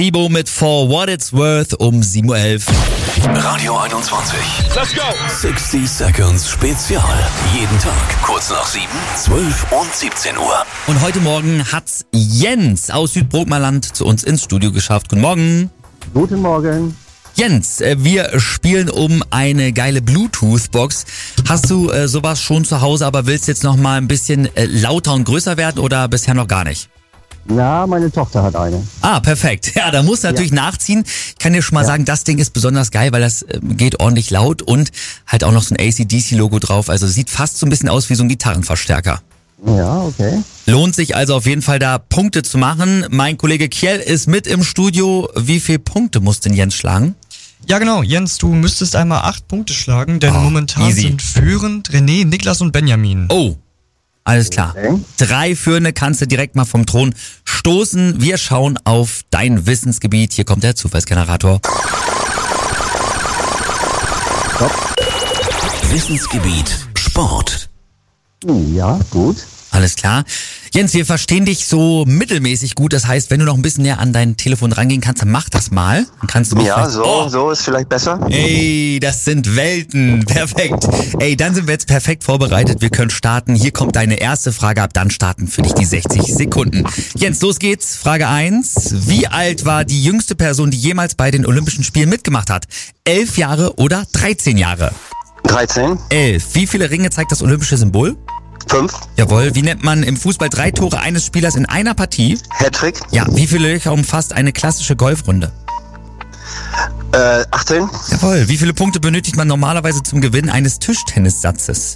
Bibo mit For What It's Worth um 7.11 Uhr. Radio 21. Let's go! 60 Seconds Spezial. Jeden Tag kurz nach 7, 12 und 17 Uhr. Und heute Morgen hat's Jens aus Südbrookmerland zu uns ins Studio geschafft. Guten Morgen. Guten Morgen. Jens, wir spielen um eine geile Bluetooth-Box. Hast du sowas schon zu Hause, aber willst jetzt noch mal ein bisschen lauter und größer werden oder bisher noch gar nicht? Ja, meine Tochter hat eine. Ah, perfekt. Ja, da musst du natürlich nachziehen. Ich kann dir schon mal sagen, das Ding ist besonders geil, weil das geht ordentlich laut und halt auch noch so ein AC/DC-Logo drauf. Also sieht fast so ein bisschen aus wie so ein Gitarrenverstärker. Ja, okay. Lohnt sich also auf jeden Fall da Punkte zu machen. Mein Kollege Kjell ist mit im Studio. Wie viele Punkte muss denn Jens schlagen? Ja genau, Jens, du müsstest einmal 8 Punkte schlagen, denn momentan easy. sind führend René, Niklas und Benjamin. Oh, alles klar. Okay. 3 Führende kannst du direkt mal vom Thron stoßen. Wir schauen auf dein Wissensgebiet. Hier kommt der Zufallsgenerator. Wissensgebiet Sport. Ja, gut. Alles klar. Jens, wir verstehen dich so mittelmäßig gut. Das heißt, wenn du noch ein bisschen näher an dein Telefon rangehen kannst, dann mach das mal. Dann kannst du mich Ja, vielleicht- so ist vielleicht besser. Ey, das sind Welten. Perfekt. Ey, dann sind wir jetzt perfekt vorbereitet. Wir können starten. Hier kommt deine erste Frage ab. Dann starten für dich die 60 Sekunden. Jens, los geht's. Frage 1. Wie alt war die jüngste Person, die jemals bei den Olympischen Spielen mitgemacht hat? 11 Jahre oder 13 Jahre? 13, 11. Wie viele Ringe zeigt das olympische Symbol? 5, Jawohl. Wie nennt man im Fußball 3 Tore eines Spielers in einer Partie? Hattrick, Ja. Wie viele Löcher umfasst eine klassische Golfrunde? 18, Jawohl. Wie viele Punkte benötigt man normalerweise zum Gewinn eines Tischtennissatzes?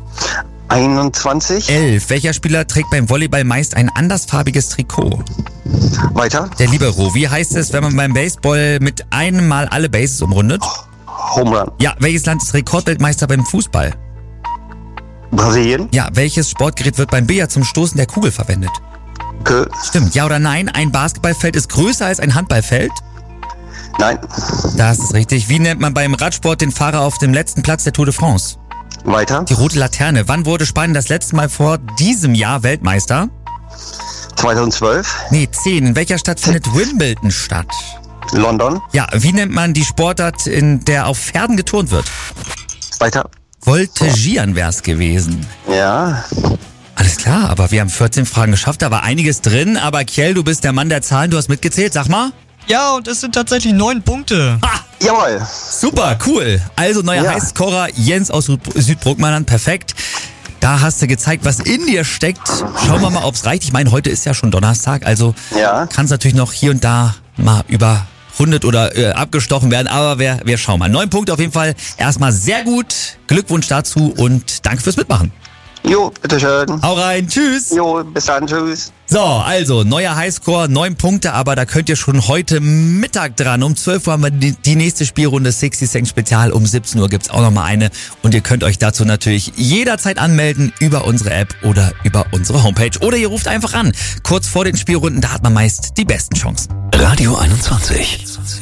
21, 11. Welcher Spieler trägt beim Volleyball meist ein andersfarbiges Trikot? weiter, Der Libero. Wie heißt es, wenn man beim Baseball mit einem Mal alle Bases umrundet? Home Run, Ja. Welches Land ist Rekordweltmeister beim Fußball? Brasilien, Ja. Welches Sportgerät wird beim Billard zum Stoßen der Kugel verwendet? Stimmt. Ja oder nein? Ein Basketballfeld ist größer als ein Handballfeld? nein, Das ist richtig. Wie nennt man beim Radsport den Fahrer auf dem letzten Platz der Tour de France? weiter, Die rote Laterne. Wann wurde Spanien das letzte Mal vor diesem Jahr Weltmeister? 2012, Nee, 10. In welcher Stadt findet Wimbledon statt? London, Ja, wie nennt man die Sportart, in der auf Pferden geturnt wird? weiter, Voltigieren wär's gewesen. ja, Alles klar, aber wir haben 14 Fragen geschafft, da war einiges drin. Aber Kjell, du bist der Mann der Zahlen, du hast mitgezählt, sag mal. Ja, und es sind tatsächlich 9 Punkte. jawohl, Super, cool. Also neuer Ja. Highscorer Jens aus Südbrookmerland, perfekt. Da hast du gezeigt, was in dir steckt. Schauen wir mal, ob's reicht. Ich meine, heute ist ja schon Donnerstag, also Ja. kann's natürlich noch hier und da mal überrundet oder abgestochen werden. Aber wir schauen mal. 9 Punkte auf jeden Fall. Erstmal sehr gut. Glückwunsch dazu und danke fürs Mitmachen. jo, bitteschön, Hau rein, tschüss. jo, bis dann, tschüss. So, also neuer Highscore, 9 Punkte, aber da könnt ihr schon heute Mittag dran. Um 12 Uhr haben wir die nächste Spielrunde 60 Seconds Spezial. Um 17 Uhr gibt's auch nochmal eine. Und ihr könnt euch dazu natürlich jederzeit anmelden über unsere App oder über unsere Homepage. Oder ihr ruft einfach an. Kurz vor den Spielrunden, da hat man meist die besten Chancen. Radio 21.